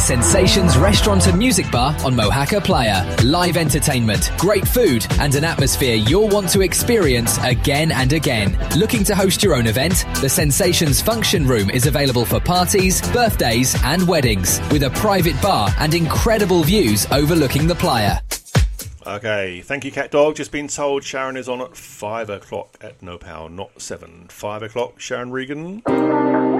Sensations Restaurant and Music Bar on Mohaka Playa. Live entertainment, great food, and an atmosphere you'll want to experience again and again. Looking to host your own event? The Sensations Function Room is available for parties, birthdays, and weddings, with a private bar and incredible views overlooking the playa. Okay, thank you, Cat Dog. Just been told Sharon is on at 5 o'clock at No Power, not 7. 5 o'clock, Sharon Regan.